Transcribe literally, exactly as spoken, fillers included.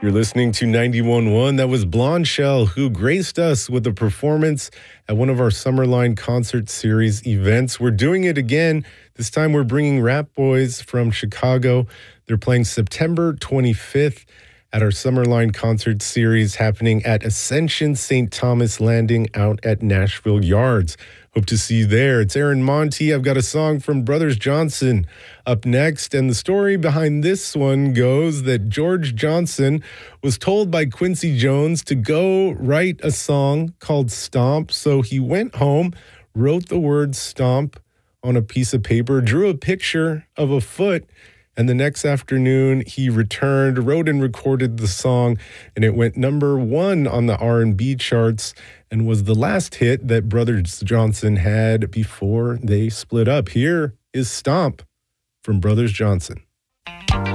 You're listening to ninety-one point one. That was Blonde Shell, who graced us with a performance at one of our Summerline Concert Series events. We're doing it again. This time we're bringing Rap Boys from Chicago. They're playing September twenty-fifth at our Summerline Concert Series happening at Ascension Saint Thomas Landing out at Nashville Yards. Hope to see you there. It's Aaron Monty. I've got a song from Brothers Johnson up next. And the story behind this one goes that George Johnson was told by Quincy Jones to go write a song called Stomp. So he went home, wrote the word Stomp on a piece of paper, drew a picture of a foot, and the next afternoon, he returned, wrote and recorded the song, and it went number one on the R and B charts and was the last hit that Brothers Johnson had before they split up. Here is Stomp from Brothers Johnson.